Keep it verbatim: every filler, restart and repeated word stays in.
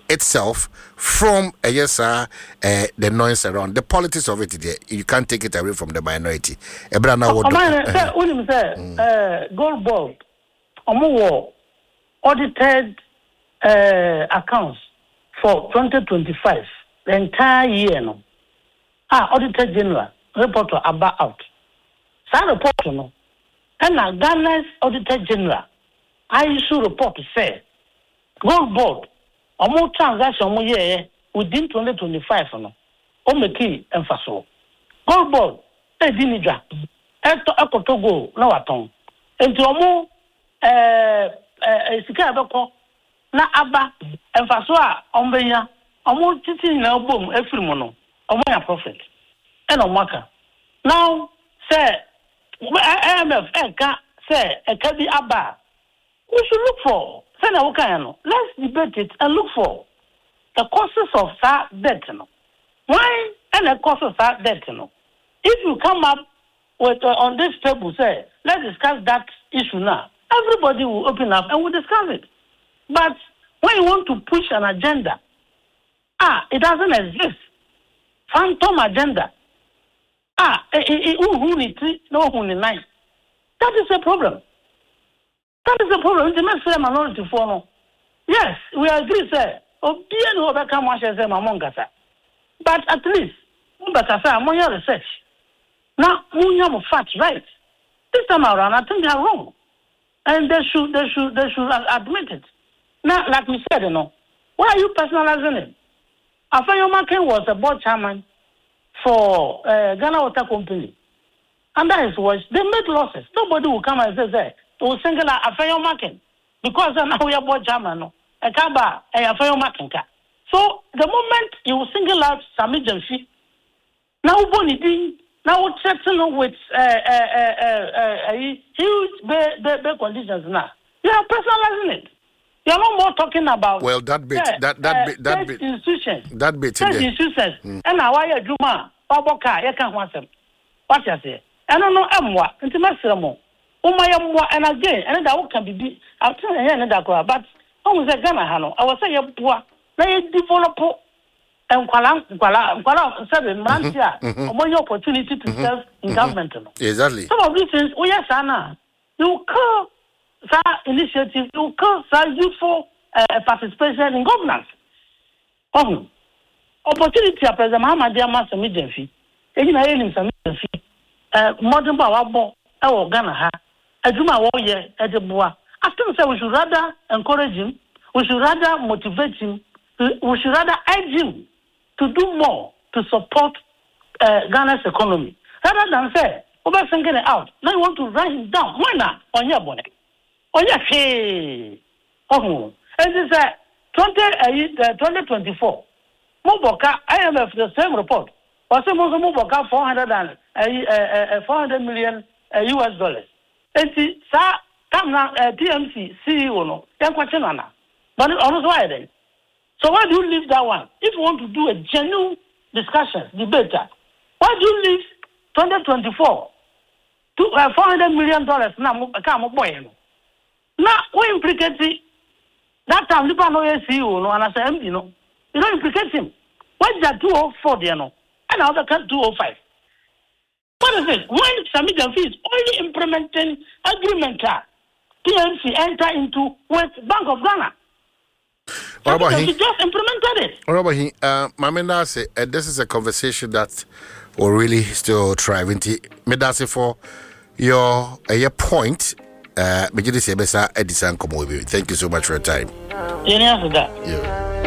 itself from uh, yes, uh, uh, the noise around the politics of it. You can't take it away from the minority. Ebrana would say, Gold Board, Omo audited uh, accounts for twenty twenty-five, the entire year. No, ah, Auditor General report about out. That report, no, and Ghana's Auditor General, I issue report to say, Gold Board. Omo transaction omo ye within twenty twenty-five no o make emphasis Gold Board e di nidwa eto ekotogo na waton enti omo eh eh sika abeko na aba emphasis a ombenya omo titi na obom efiri mo no omo ya profit e no maka now say I M F eka say eka bi aba we should look for. Let's debate it and look for the causes of that debt. Why and the causes of that debt? If you come up with uh, on this table, say, let's discuss that issue now. Everybody will open up and we'll discuss it. But when you want to push an agenda, ah, it doesn't exist. Phantom agenda. Ah, no, that is a problem. That is the problem. It's not a minority for no. Yes, we agree, sir. But at least, among your research. Now, we have facts, right? This time around, I think they are wrong. And they should, they should, they should admit it. Now, like we said, you know, why are you personalizing it? Afenyo Makin was a board chairman for uh, Ghana Water Company. And that is what they made losses. Nobody will come and say, say, to single out Afenyo Makin. Because now we are board chairman, no. A kaba, a Afenyo Makin. So, the moment you will single out Sami Jamshi, now Bonidi, now we're threatening with uh, uh, uh, uh, uh, huge bad conditions now. You are personalizing it. You are no more talking about well that bit uh, that that uh, bit that bit institutions that bit state institutions and now why you Juma Baboka you can't want them. What you say? I don't know emwa into my sermon. Oh my emwa and again and that can be I'll tell you another but almost a Ghana Hano. I was saying poor they develop and Kuala Kuala Kuala seven months here more opportunity to serve in government. Exactly. Some of these things, oh yes, Anna, you call that initiative, you call that youthful uh, participation in governance. Oh, opportunity at President Mahama Diama Samijan fee. Again, I am Samijan fee. Uh, modern power bomb, our Ghana ha. I do my war year at the bois. I still say we should rather encourage him, we should rather motivate him, we should rather urge him to do more to support uh, Ghana's economy. Rather than say, over singing it out. Now you want to write him down. Why not? On your bonnet. On your hey. Oh, and this is uh, twenty twenty-four. Muboka, I M F, the same report. Was the most Muboka four hundred and uh, uh, four hundred million uh, U S dollars. And see, sir, come now, uh, T M C C E O no. Young question on that. But honest why then? So why do you leave that one? If you want to do a genuine discussion, debate, why do you leave twenty twenty-four to uh, four hundred million dollars now? Come boy, now we implicate that time. Lipa no C E O no, and I say M D no. You don't implicate him. Why is that two oh four there no? And now the cut two oh five. What is it? When Sami Jamfi is only implementing agreement, T M C enter into with Bank of Ghana. What about he? Just implemented it. What about he? Uh, Mamenda say uh, this is a conversation that will really still thrive into. Me that's it for your uh, your point. Uh, Thank you so much for your time. Yeah, that. Yeah.